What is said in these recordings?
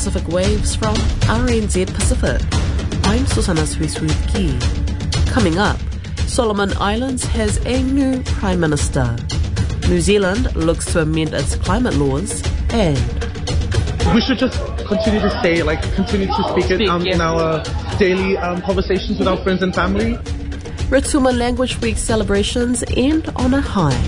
Pacific Waves from RNZ Pacific. I'm Susana Swiswiki. Coming up, Solomon Islands has a new Prime Minister. New Zealand looks to amend its climate laws, and we should just continue to speak it in our daily conversations with our friends and family. Rotuma Language Week celebrations end on a high.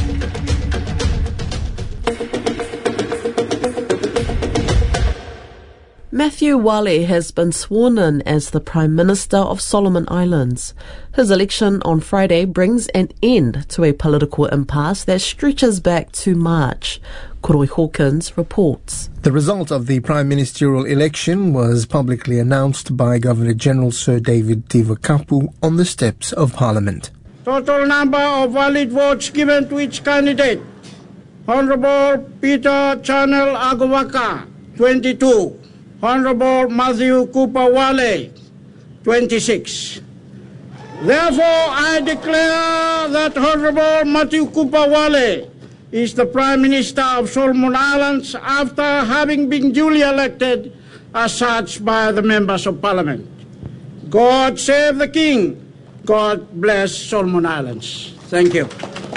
Matthew Wale has been sworn in as the Prime Minister of Solomon Islands. His election on Friday brings an end to a political impasse that stretches back to March. Koroi Hawkins reports. The result of the prime ministerial election was publicly announced by Governor-General Sir David Tivakapu on the steps of Parliament. Total number of valid votes given to each candidate. Honourable Peter Chanel Agawaka, 22. Honourable Matthew Cooper Wale, 26. Therefore, I declare that Honourable Matthew Cooper Wale is the Prime Minister of Solomon Islands after having been duly elected as such by the members of Parliament. God save the King. God bless Solomon Islands. Thank you.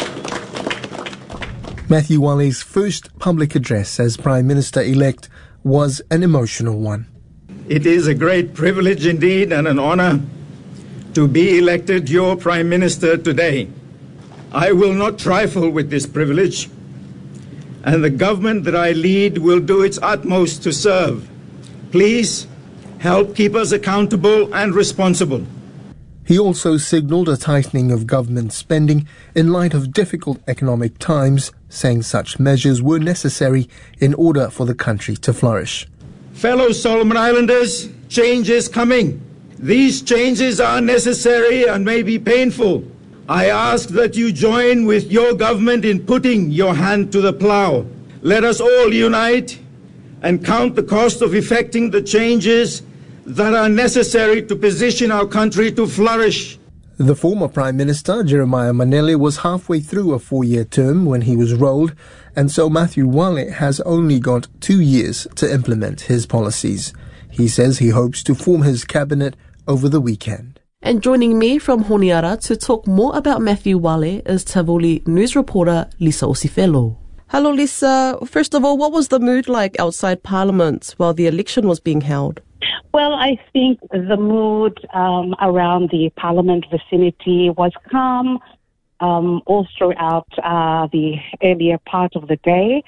Matthew Wale's first public address as Prime Minister-elect was an emotional one. It is a great privilege indeed and an honor to be elected your Prime Minister today. I will not trifle with this privilege, and the government that I lead will do its utmost to serve. Please help keep us accountable and responsible. He also signalled a tightening of government spending in light of difficult economic times, saying such measures were necessary in order for the country to flourish. Fellow Solomon Islanders, change is coming. These changes are necessary and may be painful. I ask that you join with your government in putting your hand to the plough. Let us all unite and count the cost of effecting the changes that are necessary to position our country to flourish. The former Prime Minister, Jeremiah Manele, was halfway through a 4-year term when he was rolled, and so Matthew Wale has only got 2 years to implement his policies. He says he hopes to form his cabinet over the weekend. And joining me from Honiara to talk more about Matthew Wale is Tavuli news reporter Lisa Osifelo. Hello Lisa, first of all, what was the mood like outside Parliament while the election was being held? Well, I think the mood around the Parliament vicinity was calm all throughout the earlier part of the day.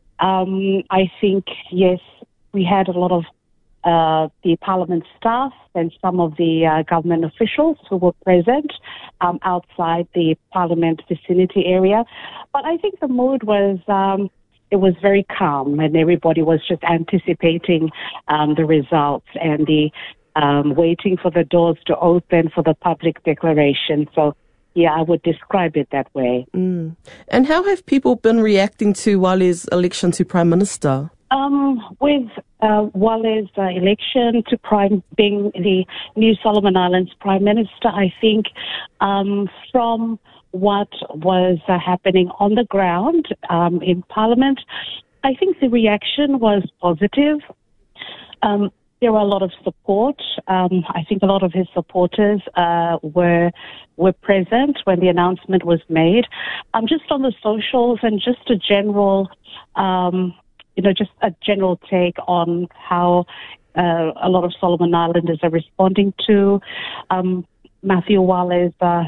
I think, yes, we had a lot of the Parliament staff and some of the government officials who were present outside the Parliament vicinity area. But I think the mood was it was very calm, and everybody was just anticipating the results and the waiting for the doors to open for the public declaration. So, yeah, I would describe it that way. And how have people been reacting to Wale's election to Prime Minister? With Wale's election to being the new Solomon Islands Prime Minister, I think from what was happening on the ground in Parliament, I think the reaction was positive. There were a lot of support. I think a lot of his supporters were present when the announcement was made. Just on the socials and just a general, just a general take on how a lot of Solomon Islanders are responding to Matthew Wale's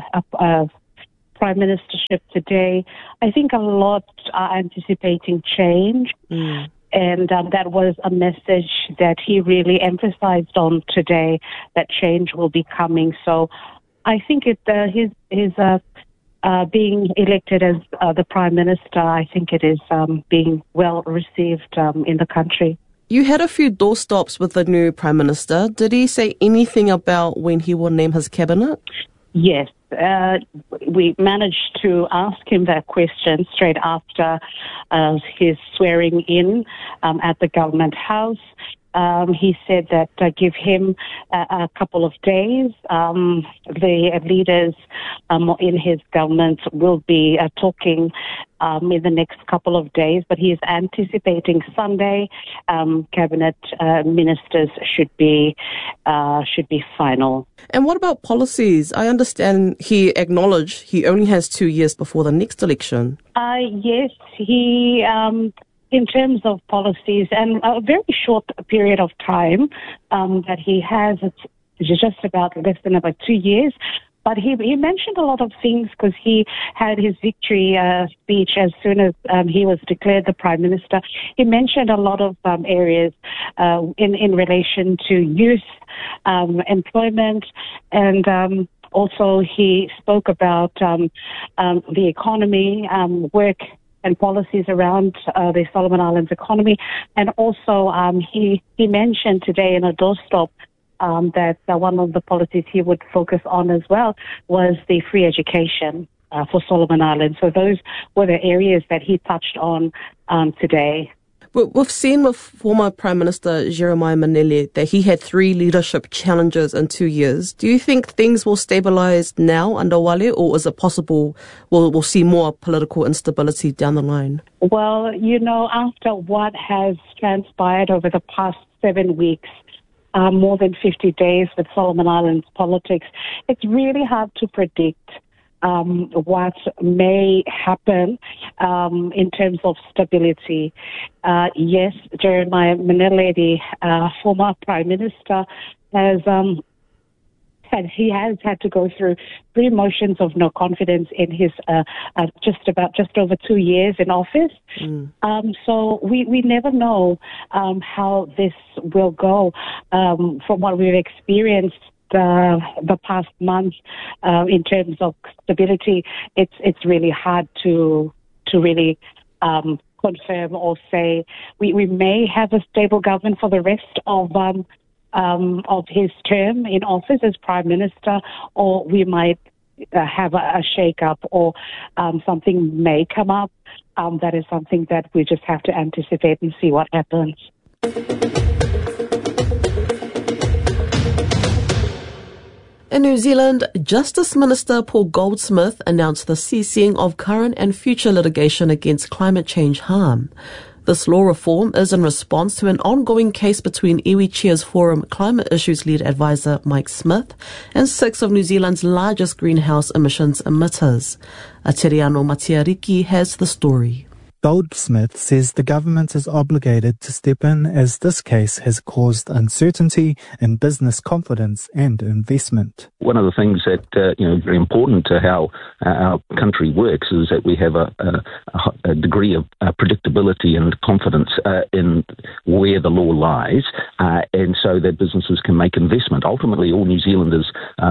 Prime Ministership today. I think a lot are anticipating change, and that was a message that he really emphasized on today, that change will be coming. So I think his being elected as the Prime Minister, I think it is being well received in the country. You had a few doorstops with the new Prime Minister. Did he say anything about when he will name his cabinet? Yes. We managed to ask him that question straight after his swearing in at the Government House. He said that give him a couple of days. The leaders in his government will be talking in the next couple of days, but he is anticipating Sunday. Cabinet ministers should be final. And what about policies? I understand he acknowledged he only has 2 years before the next election. Yes, he. In terms of policies, and a very short period of time that he has, it's just about less than about 2 years. But he mentioned a lot of things because he had his victory speech as soon as he was declared the Prime Minister. He mentioned a lot of areas in relation to youth, employment, and also he spoke about the economy, work, and policies around the Solomon Islands economy. And also he mentioned today in a doorstop that one of the policies he would focus on as well was the free education for Solomon Islands. So those were the areas that he touched on today. We've seen with former Prime Minister Jeremiah Manele that he had 3 leadership challenges in 2 years. Do you think things will stabilise now under Wale, or is it possible we'll see more political instability down the line? Well, after what has transpired over the past 7 weeks, more than 50 days with Solomon Islands politics, it's really hard to predict what may happen in terms of stability. Yes, Jeremiah Manele, the former Prime Minister, has had to go through 3 motions of no confidence in his just over 2 years in office. So we never know how this will go. From what we've experienced the past month in terms of stability, it's really hard to really confirm or say we may have a stable government for the rest of his term in office as Prime Minister, or we might have a shake-up, or something may come up. That is something that we just have to anticipate and see what happens. In New Zealand, Justice Minister Paul Goldsmith announced the ceasing of current and future litigation against climate change harm. This law reform is in response to an ongoing case between Iwi Cheers Forum Climate Issues Lead Advisor Mike Smith and 6 of New Zealand's largest greenhouse emissions emitters. Ateriano Matiariki has the story. Goldsmith says the government is obligated to step in as this case has caused uncertainty in business confidence and investment. One of the things that very important to how our country works is that we have a degree of predictability and confidence in where the law lies, and so that businesses can make investment. Ultimately, all New Zealanders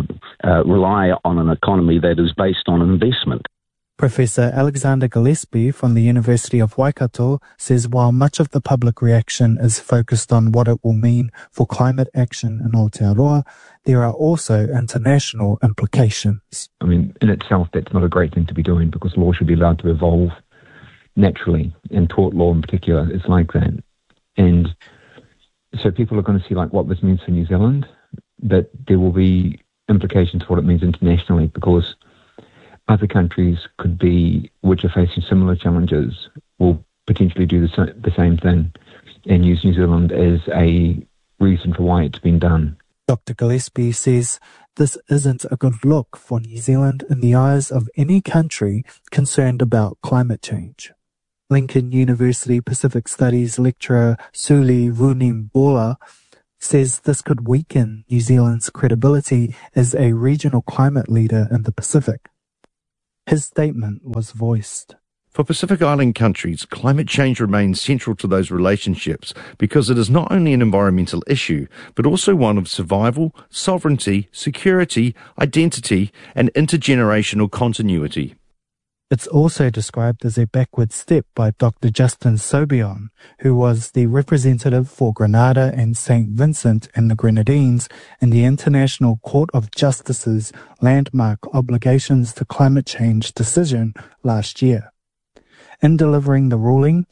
rely on an economy that is based on investment. Professor Alexander Gillespie from the University of Waikato says while much of the public reaction is focused on what it will mean for climate action in Aotearoa, there are also international implications. I mean, in itself, that's not a great thing to be doing, because law should be allowed to evolve naturally, and tort law in particular is like that. And so people are going to see what this means for New Zealand, but there will be implications for what it means internationally, because other countries which are facing similar challenges, will potentially do the same thing and use New Zealand as a reason for why it's been done. Dr. Gillespie says this isn't a good look for New Zealand in the eyes of any country concerned about climate change. Lincoln University Pacific Studies lecturer Suli Vunimbola says this could weaken New Zealand's credibility as a regional climate leader in the Pacific. His statement was voiced. For Pacific Island countries, climate change remains central to those relationships because it is not only an environmental issue, but also one of survival, sovereignty, security, identity, and intergenerational continuity. It's also described as a backward step by Dr. Justin Sobion, who was the representative for Grenada and St. Vincent and the Grenadines in the International Court of Justice's landmark obligations to climate change decision last year. In delivering the ruling,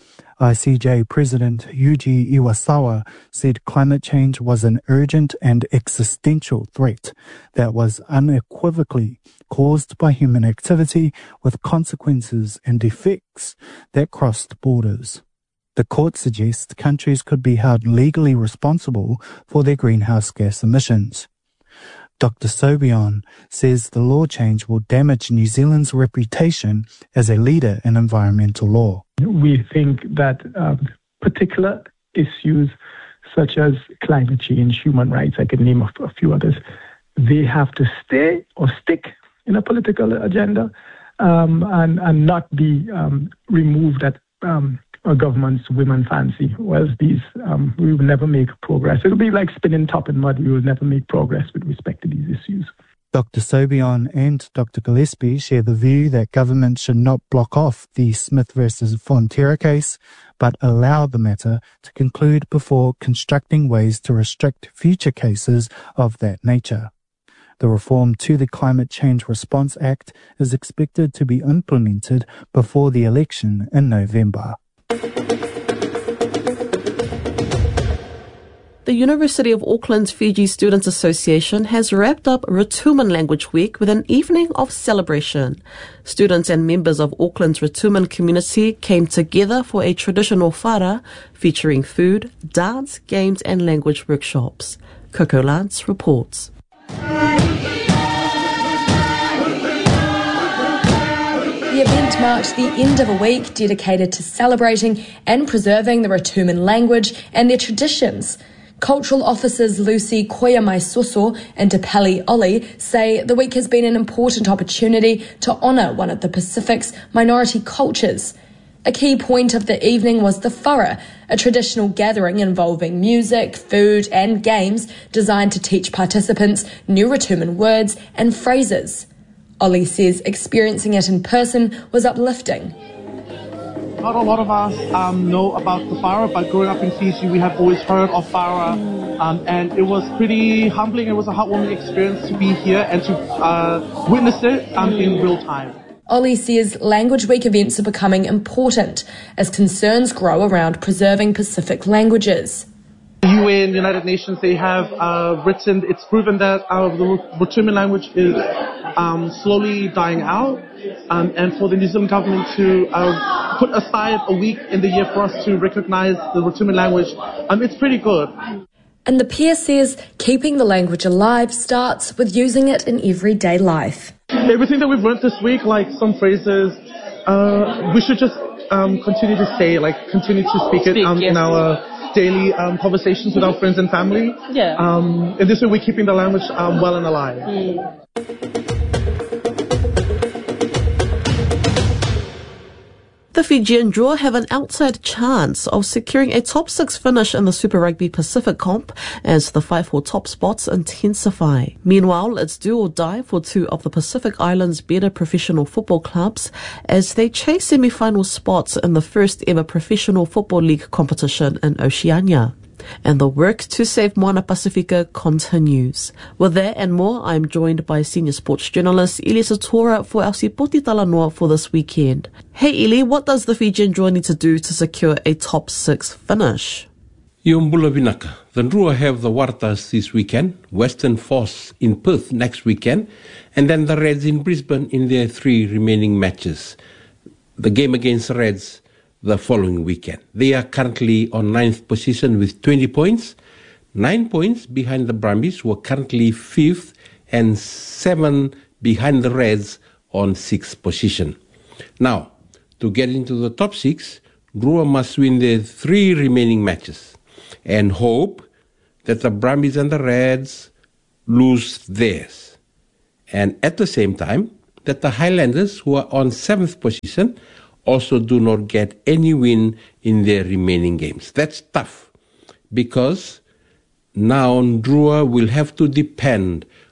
ICJ President Yuji Iwasawa said climate change was an urgent and existential threat that was unequivocally caused by human activity with consequences and effects that crossed borders. The court suggests countries could be held legally responsible for their greenhouse gas emissions. Dr. Sobion says the law change will damage New Zealand's reputation as a leader in environmental law. We think that particular issues such as climate change, human rights, I can name a few others, they have to stay or stick in a political agenda and not be removed at a government's whim and fancy. Whereas these, we will never make progress. It'll be like spinning top in mud. We will never make progress with respect to these issues. Dr. Sobion and Dr. Gillespie share the view that government should not block off the Smith versus Fonterra case, but allow the matter to conclude before constructing ways to restrict future cases of that nature. The reform to the Climate Change Response Act is expected to be implemented before the election in November. The University of Auckland's Fiji Students Association has wrapped up Rotuman Language Week with an evening of celebration. Students and members of Auckland's Rotuman community came together for a traditional whara featuring food, dance, games and language workshops. Coco Lance reports. The event marked the end of a week dedicated to celebrating and preserving the Rotuman language and their traditions. Cultural officers Lucy Koyamai-Soso and Tapeli Oli say the week has been an important opportunity to honour one of the Pacific's minority cultures. A key point of the evening was the whara, a traditional gathering involving music, food and games designed to teach participants new Rotuman words and phrases. Oli says experiencing it in person was uplifting. Not a lot of us know about the whara, but growing up in Fiji, we have always heard of whara, and it was pretty humbling. It was a heartwarming experience to be here and to witness it in real time. Oli says Language Week events are becoming important as concerns grow around preserving Pacific languages. UN, United Nations, they have it's proven that the Rotuman language is slowly dying out, and for the New Zealand government to put aside a week in the year for us to recognise the Rotuman language, it's pretty good. And the peer says keeping the language alive starts with using it in everyday life. Everything that we've learned this week, like some phrases, we should just continue to speak it in our daily conversations with our friends and family. Yeah. And this way we're keeping the language well and alive. The Fijian Drua have an outside chance of securing a top 6 finish in the Super Rugby Pacific comp as the fight for top spots intensify. Meanwhile, it's do or die for 2 of the Pacific Islands' better professional football clubs as they chase semi-final spots in the first ever professional football league competition in Oceania. And the work to save Moana Pacifica continues. With that and more, I'm joined by senior sports journalist Ili Satora for our Sipoti Talanoa for this weekend. Hey Ili, what does the Fijian Drua need to do to secure a top 6 finish? Iombula Vinaka. The Drua have the Waratahs this weekend, Western Force in Perth next weekend, and then the Reds in Brisbane in their 3 remaining matches. The game against the Reds the following weekend. They are currently on 9th position with 20 points, 9 points behind the Brumbies, who are currently 5th, and 7 behind the Reds on 6th position. Now, to get into the top 6, Drua must win their 3 remaining matches and hope that the Brumbies and the Reds lose theirs. And at the same time, that the Highlanders, who are on 7th position, also do not get any win in their remaining games. That's tough because now Drua will have to depend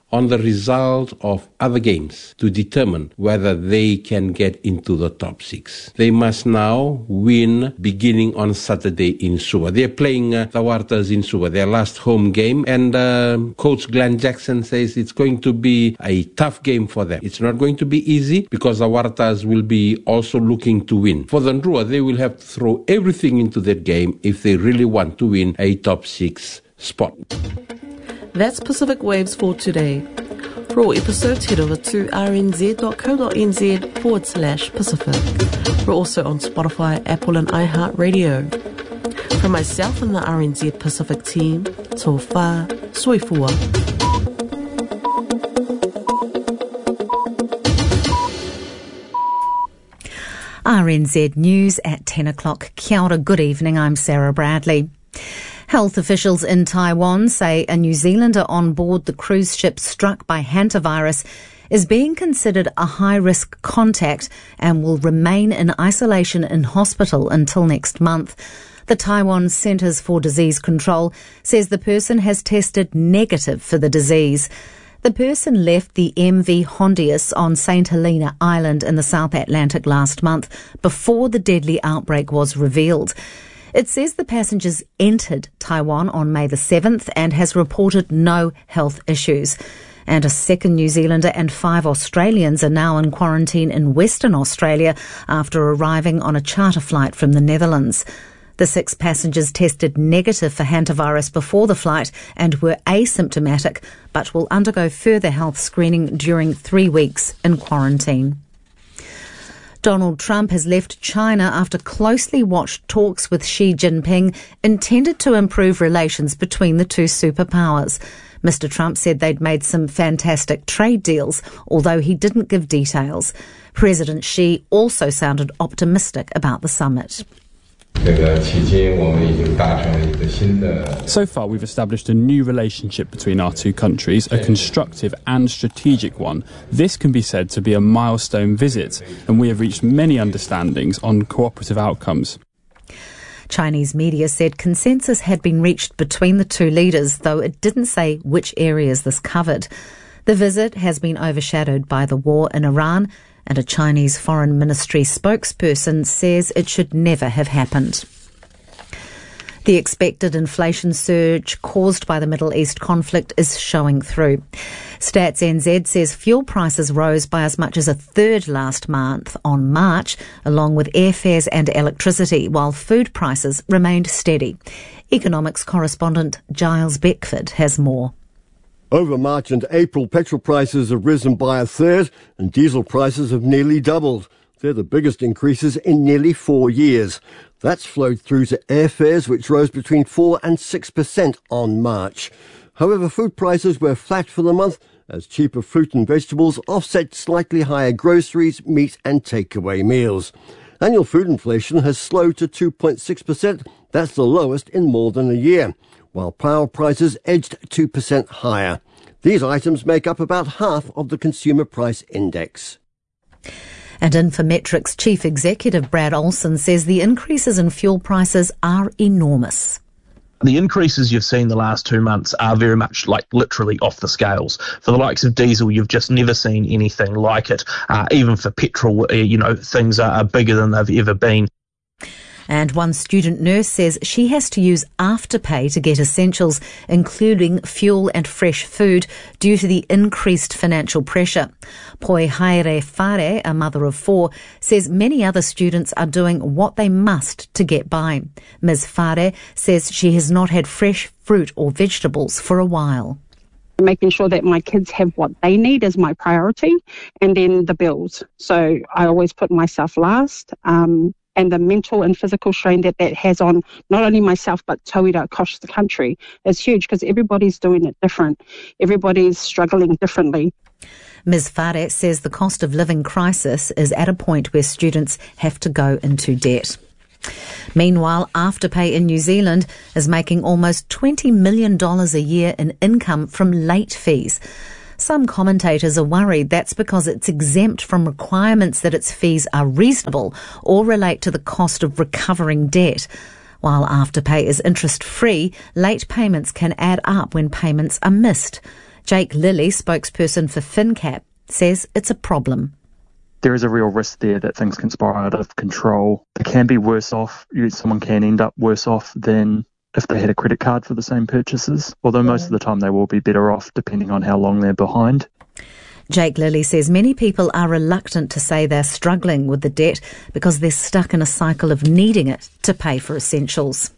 on the result of other games to determine whether they can get into the top 6. They must now win beginning on Saturday in Suva. They're playing the Waratahs in Suva, their last home game, and Coach Glenn Jackson says it's going to be a tough game for them. It's not going to be easy because the Waratahs will be also looking to win. For the Ndrua, they will have to throw everything into that game if they really want to win a top 6 spot. That's Pacific Waves for today. For all episodes, head over to rnz.co.nz/Pacific. We're also on Spotify, Apple and iHeartRadio. From myself and the RNZ Pacific team, tō whā, soifua. RNZ News at 10 o'clock. Kia ora, good evening, I'm Sarah Bradley. Health officials in Taiwan say a New Zealander on board the cruise ship struck by hantavirus is being considered a high-risk contact and will remain in isolation in hospital until next month. The Taiwan Centres for Disease Control says the person has tested negative for the disease. The person left the MV Hondius on St. Helena Island in the South Atlantic last month before the deadly outbreak was revealed. It says the passengers entered Taiwan on May the 7th and has reported no health issues. And a second New Zealander and 5 Australians are now in quarantine in Western Australia after arriving on a charter flight from the Netherlands. The 6 passengers tested negative for hantavirus before the flight and were asymptomatic, but will undergo further health screening during 3 weeks in quarantine. Donald Trump has left China after closely watched talks with Xi Jinping intended to improve relations between the two superpowers. Mr. Trump said they'd made some fantastic trade deals, although he didn't give details. President Xi also sounded optimistic about the summit. So far, we've established a new relationship between our two countries, a constructive and strategic one. This can be said to be a milestone visit, and we have reached many understandings on cooperative outcomes. Chinese media said consensus had been reached between the two leaders, though it didn't say which areas this covered. The visit has been overshadowed by the war in Iran, and a Chinese Foreign Ministry spokesperson says it should never have happened. The expected inflation surge caused by the Middle East conflict is showing through. Stats NZ says fuel prices rose by as much as a third last month on March, along with airfares and electricity, while food prices remained steady. Economics correspondent Giles Beckford has more. Over March and April, petrol prices have risen by a third and diesel prices have nearly doubled. They're the biggest increases in nearly 4 years. That's flowed through to airfares, which rose between 4 and 6% on March. However, food prices were flat for the month as cheaper fruit and vegetables offset slightly higher groceries, meat and takeaway meals. Annual food inflation has slowed to 2.6%. That's the lowest in more than a year, while power prices edged 2% higher. These items make up about half of the Consumer Price Index. And Infometrics Chief Executive Brad Olson says the increases in fuel prices are enormous. The increases you've seen the last 2 months are very much like literally off the scales. For the likes of diesel, you've just never seen anything like it. Even for petrol, things are bigger than they've ever been. And one student nurse says she has to use Afterpay to get essentials, including fuel and fresh food, due to the increased financial pressure. Poi Haere Whare, a mother of 4, says many other students are doing what they must to get by. Ms. Whare says she has not had fresh fruit or vegetables for a while. Making sure that my kids have what they need is my priority, and then the bills. So I always put myself last. And the mental and physical strain that has on not only myself but tauira across the country is huge because everybody's doing it different. Everybody's struggling differently. Ms. Whare says the cost of living crisis is at a point where students have to go into debt. Meanwhile, Afterpay in New Zealand is making almost $20 million a year in income from late fees. Some commentators are worried that's because it's exempt from requirements that its fees are reasonable or relate to the cost of recovering debt. While Afterpay is interest-free, late payments can add up when payments are missed. Jake Lilly, spokesperson for FinCap, says it's a problem. There is a real risk there that things can spiral out of control. They can be worse off. Someone can end up worse off than if they had a credit card for the same purchases, although most of the time they will be better off depending on how long they're behind. Jake Lilly says many people are reluctant to say they're struggling with the debt because they're stuck in a cycle of needing it to pay for essentials.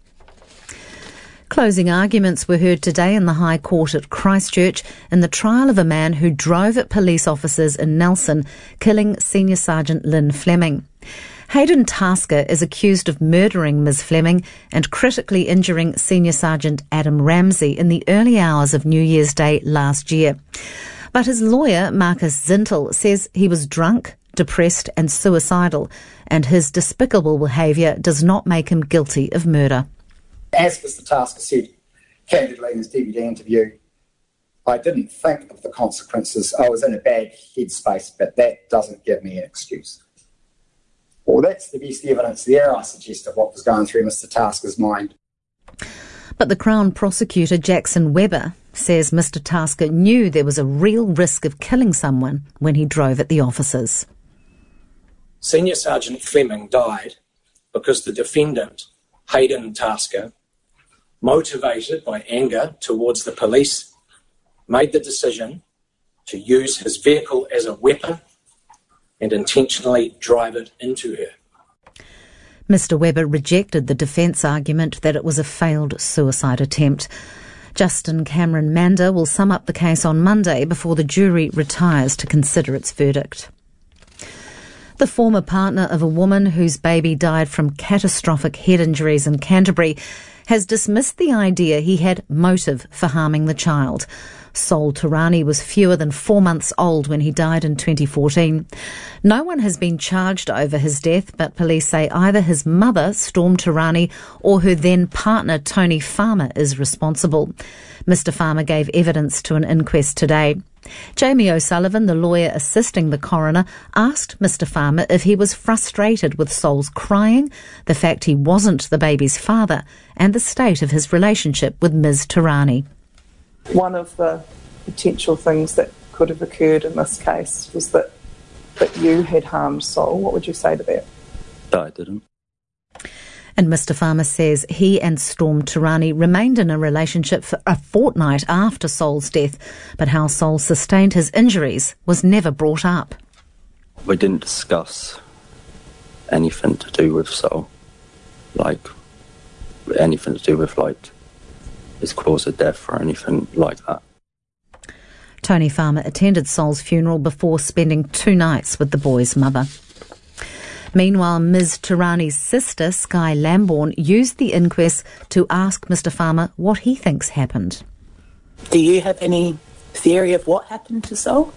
Closing arguments were heard today in the High Court at Christchurch in the trial of a man who drove at police officers in Nelson, killing Senior Sergeant Lynn Fleming. Hayden Tasker is accused of murdering Ms Fleming and critically injuring Senior Sergeant Adam Ramsey in the early hours of New Year's Day last year. But his lawyer, Marcus Zintel, says he was drunk, depressed and suicidal, and his despicable behaviour does not make him guilty of murder. As Mr Tasker said candidly in his DVD interview, I didn't think of the consequences. I was in a bad headspace, but that doesn't give me an excuse. Well, that's the best evidence there, I suggest, of what was going through Mr Tasker's mind. But the Crown prosecutor, Jackson Webber, says Mr Tasker knew there was a real risk of killing someone when he drove at the officers. Senior Sergeant Fleming died because the defendant, Hayden Tasker, motivated by anger towards the police, made the decision to use his vehicle as a weapon and intentionally drive it into her. Mr Webber rejected the defence argument that it was a failed suicide attempt. Justin Cameron Mander will sum up the case on Monday before the jury retires to consider its verdict. The former partner of a woman whose baby died from catastrophic head injuries in Canterbury has dismissed the idea he had motive for harming the child. Sol Turani was fewer than 4 months old when he died in 2014. No one has been charged over his death, but police say either his mother, Storm Turani, or her then partner, Tony Farmer, is responsible. Mr Farmer gave evidence to an inquest today. Jamie O'Sullivan, the lawyer assisting the coroner, asked Mr Farmer if he was frustrated with Sol's crying, the fact he wasn't the baby's father, and the state of his relationship with Ms Turani. One of the potential things that could have occurred in this case was that you had harmed Sol. What would you say to that? No, I didn't. And Mr Farmer says he and Storm Turani remained in a relationship for a fortnight after Sol's death, but how Sol sustained his injuries was never brought up. We didn't discuss anything to do with Sol, anything to do with his cause of death or anything like that. Tony Farmer attended Sol's funeral before spending 2 nights with the boy's mother. Meanwhile, Ms Turani's sister, Sky Lambourne, used the inquest to ask Mr Farmer what he thinks happened. Do you have any theory of what happened to Sol?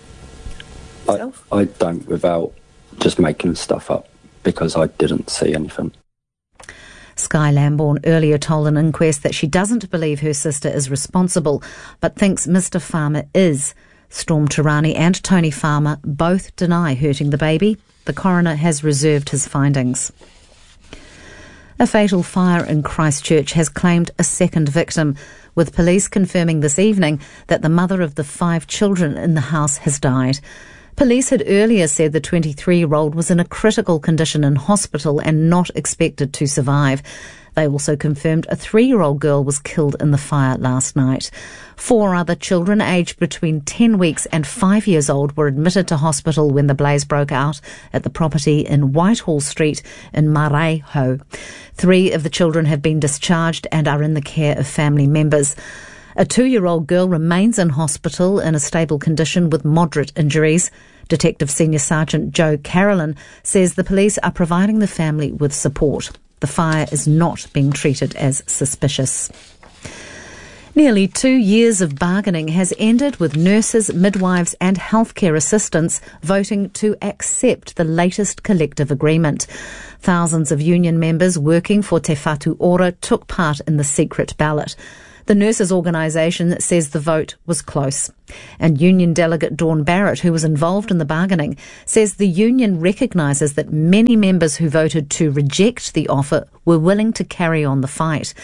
I don't, without just making stuff up, because I didn't see anything. Sky Lambourne earlier told an inquest that she doesn't believe her sister is responsible, but thinks Mr Farmer is. Storm Turani and Tony Farmer both deny hurting the baby. The coroner has reserved his findings. A fatal fire in Christchurch has claimed a second victim, with police confirming this evening that the mother of the 5 children in the house has died. Police had earlier said the 23-year-old was in a critical condition in hospital and not expected to survive. They also confirmed a 3-year-old girl was killed in the fire last night. 4 other children aged between 10 weeks and 5 years old were admitted to hospital when the blaze broke out at the property in Whitehall Street in Maraiho. 3 of the children have been discharged and are in the care of family members. A 2-year-old girl remains in hospital in a stable condition with moderate injuries. Detective Senior Sergeant Joe Carolyn says the police are providing the family with support. The fire is not being treated as suspicious. Nearly 2 years of bargaining has ended with nurses, midwives and healthcare assistants voting to accept the latest collective agreement. Thousands of union members working for Te Whatu Ora took part in the secret ballot. The nurses' organisation says the vote was close. And union delegate Dawn Barrett, who was involved in the bargaining, says the union recognises that many members who voted to reject the offer were willing to carry on the fight.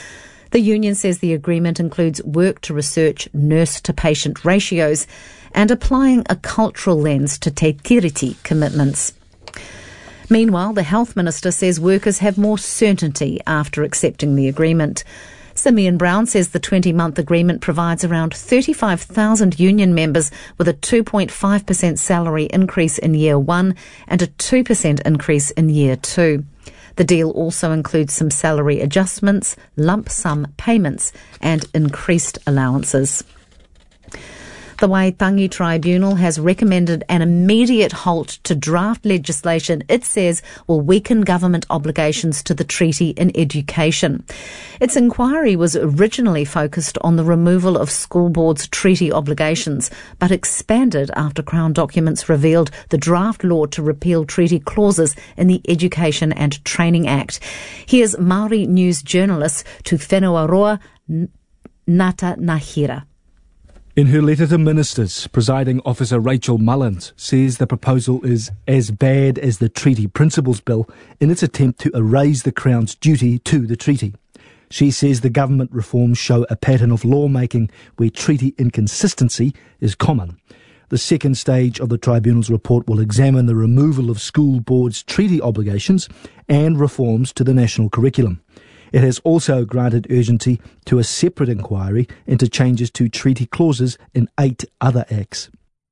The union says the agreement includes work to research nurse-to-patient ratios and applying a cultural lens to Te Tiriti commitments. Meanwhile, the Health Minister says workers have more certainty after accepting the agreement. Simeon Brown says the 20-month agreement provides around 35,000 union members with a 2.5% salary increase in year 1 and a 2% increase in year 2. The deal also includes some salary adjustments, lump sum payments and increased allowances. The Waitangi Tribunal has recommended an immediate halt to draft legislation it says will weaken government obligations to the treaty in education. Its inquiry was originally focused on the removal of school boards' treaty obligations, but expanded after Crown documents revealed the draft law to repeal treaty clauses in the Education and Training Act. Here's Māori news journalist Tūwhenuaroa Ngata Nahira. In her letter to ministers, Presiding Officer Rachel Mullins says the proposal is as bad as the Treaty Principles Bill in its attempt to erase the Crown's duty to the treaty. She says the government reforms show a pattern of lawmaking where treaty inconsistency is common. The second stage of the Tribunal's report will examine the removal of school boards' treaty obligations and reforms to the national curriculum. It has also granted urgency to a separate inquiry into changes to treaty clauses in 8 other acts.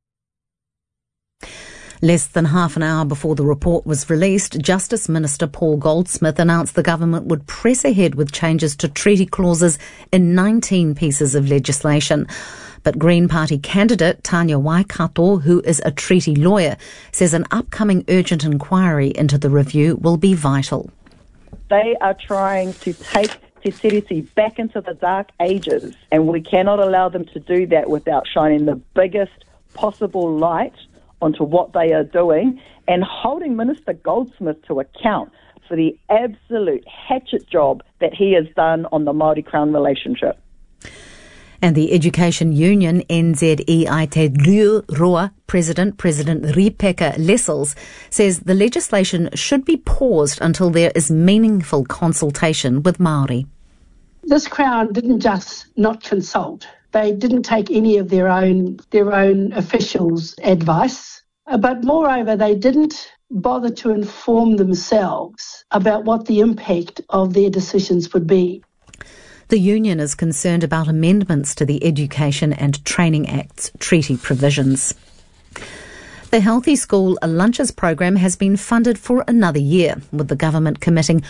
Less than half an hour before the report was released, Justice Minister Paul Goldsmith announced the government would press ahead with changes to treaty clauses in 19 pieces of legislation. But Green Party candidate Tanya Waikato, who is a treaty lawyer, says an upcoming urgent inquiry into the review will be vital. They are trying to take Te Tiriti back into the dark ages, and we cannot allow them to do that without shining the biggest possible light onto what they are doing and holding Minister Goldsmith to account for the absolute hatchet job that he has done on the Māori-Crown relationship. And the Education Union NZE Aotearoa President Ripeka Lessels says the legislation should be paused until there is meaningful consultation with Māori. This Crown didn't just not consult. They didn't take any of their own officials' advice, but moreover, they didn't bother to inform themselves about what the impact of their decisions would be. The union is concerned about amendments to the Education and Training Act's treaty provisions. The Healthy School Lunches program has been funded for another year, with the government committing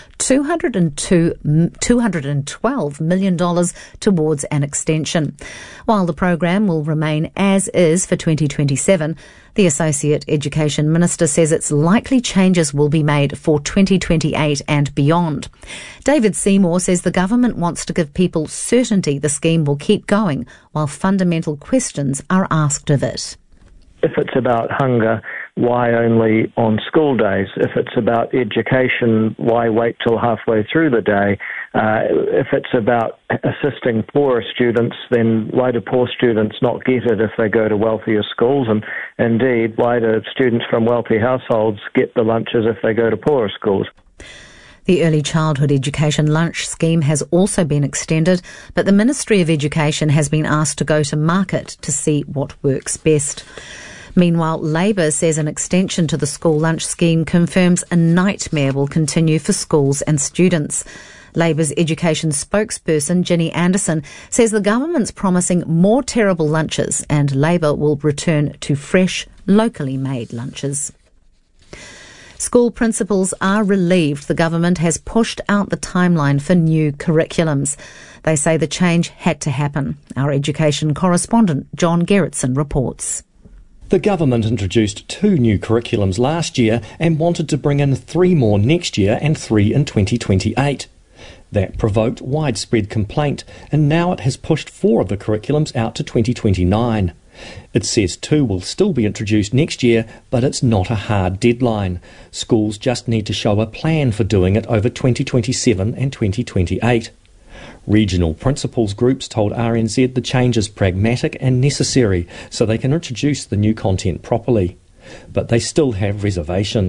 $212 million towards an extension. While the program will remain as is for 2027, the Associate Education Minister says it's likely changes will be made for 2028 and beyond. David Seymour says the government wants to give people certainty the scheme will keep going while fundamental questions are asked of it. If it's about hunger, why only on school days? If it's about education, why wait till halfway through the day? If it's about assisting poorer students, then why do poor students not get it if they go to wealthier schools? And indeed, why do students from wealthy households get the lunches if they go to poorer schools? The Early Childhood Education Lunch Scheme has also been extended, but the Ministry of Education has been asked to go to market to see what works best. Meanwhile, Labour says an extension to the school lunch scheme confirms a nightmare will continue for schools and students. Labour's education spokesperson, Ginny Anderson, says the government's promising more terrible lunches and Labour will return to fresh, locally made lunches. School principals are relieved the government has pushed out the timeline for new curriculums. They say the change had to happen. Our education correspondent, John Gerritsen, reports. The government introduced 2 new curriculums last year and wanted to bring in 3 more next year and 3 in 2028. That provoked widespread complaint, and now it has pushed 4 of the curriculums out to 2029. It says 2 will still be introduced next year, but it's not a hard deadline. Schools just need to show a plan for doing it over 2027 and 2028. Regional principals groups told RNZ the change is pragmatic and necessary so they can introduce the new content properly. But they still have reservations.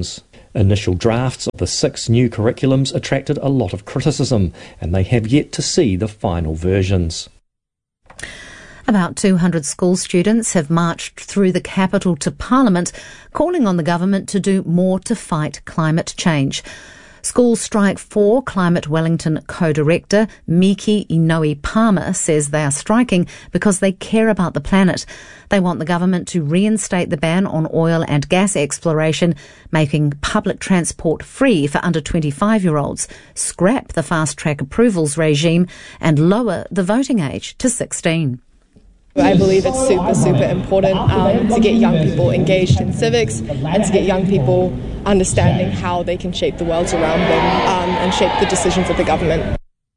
Initial drafts of the 6 new curriculums attracted a lot of criticism, and they have yet to see the final versions. About 200 school students have marched through the capital to Parliament, calling on the government to do more to fight climate change. School Strike 4 Climate Wellington co-director Miki Inoue-Palmer says they are striking because they care about the planet. They want the government to reinstate the ban on oil and gas exploration, making public transport free for under 25-year-olds, scrap the fast-track approvals regime and lower the voting age to 16. I believe it's super important to get young people engaged in civics and to get young people understanding how they can shape the world around them and shape the decisions of the government.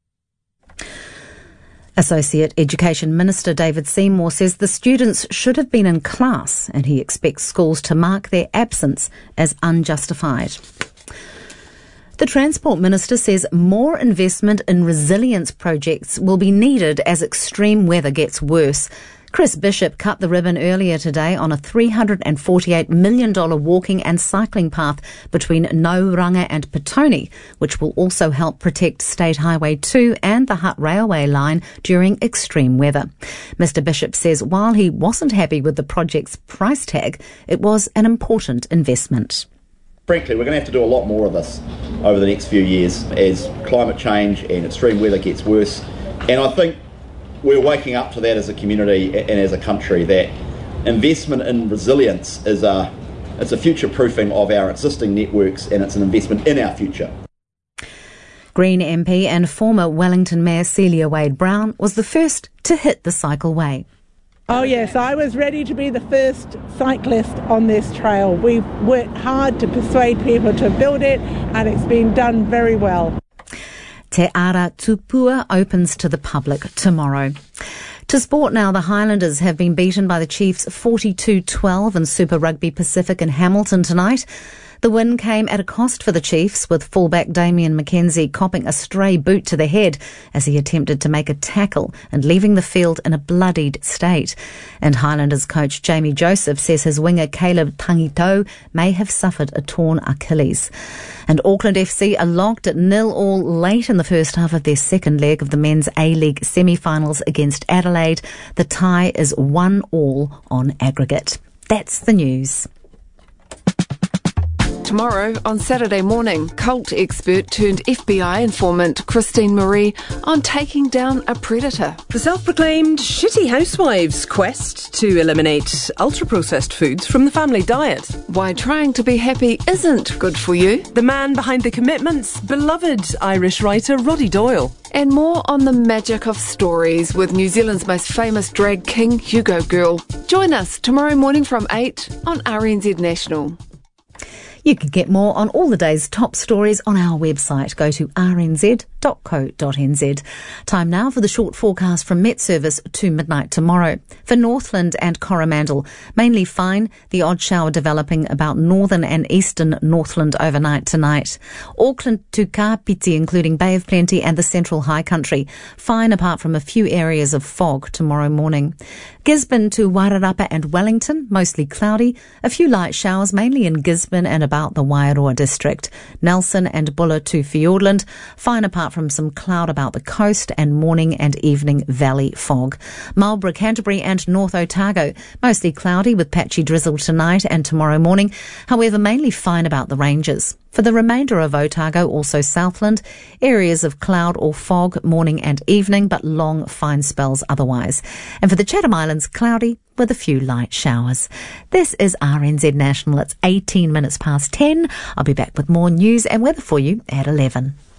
Associate Education Minister David Seymour says the students should have been in class, and he expects schools to mark their absence as unjustified. The Transport Minister says more investment in resilience projects will be needed as extreme weather gets worse. Chris Bishop cut the ribbon earlier today on a $348 million walking and cycling path between Nauranga and Petone, which will also help protect State Highway 2 and the Hutt Railway line during extreme weather. Mr Bishop says while he wasn't happy with the project's price tag, it was an important investment. Frankly, we're going to have to do a lot more of this over the next few years as climate change and extreme weather gets worse. And I think we're waking up to that as a community and as a country, that investment in resilience it's a future-proofing of our existing networks, and it's an investment in our future. Green MP and former Wellington Mayor Celia Wade-Brown was the first to hit the cycleway. Oh yes, I was ready to be the first cyclist on this trail. We've worked hard to persuade people to build it, and it's been done very well. Te Ara Tupua opens to the public tomorrow. To sport now, the Highlanders have been beaten by the Chiefs 42-12 in Super Rugby Pacific in Hamilton tonight. The win came at a cost for the Chiefs, with fullback Damien McKenzie copping a stray boot to the head as he attempted to make a tackle and leaving the field in a bloodied state. And Highlanders coach Jamie Joseph says his winger Caleb Tangito may have suffered a torn Achilles. And Auckland FC are locked at 0-0 late in the first half of their second leg of the men's A-League semi-finals against Adelaide. The tie is 1-1 on aggregate. That's the news. Tomorrow, on Saturday morning, cult expert turned FBI informant Christine Marie on taking down a predator. The self-proclaimed shitty housewife's quest to eliminate ultra-processed foods from the family diet. Why trying to be happy isn't good for you. The man behind The Commitment's beloved Irish writer Roddy Doyle. And more on the magic of stories with New Zealand's most famous drag king, Hugo Girl. Join us tomorrow morning from 8 on RNZ National. You can get more on all the day's top stories on our website. Go to rnz.co.nz. Time now for the short forecast from Met Service to midnight tomorrow. For Northland and Coromandel, mainly fine, the odd shower developing about northern and eastern Northland overnight tonight. Auckland to Kapiti, including Bay of Plenty and the Central High Country, fine apart from a few areas of fog tomorrow morning. Gisborne to Wairarapa and Wellington, mostly cloudy, a few light showers mainly in Gisborne and about the Wairoa district. Nelson and Buller to Fiordland, fine apart from some cloud about the coast and morning and evening valley fog. Marlborough, Canterbury and North Otago, mostly cloudy with patchy drizzle tonight and tomorrow morning, however mainly fine about the ranges. For the remainder of Otago, also Southland, areas of cloud or fog morning and evening, but long fine spells otherwise. And for the Chatham Islands, cloudy with a few light showers. This is RNZ National. It's 18 minutes past 10. I'll be back with more news and weather for you at 11.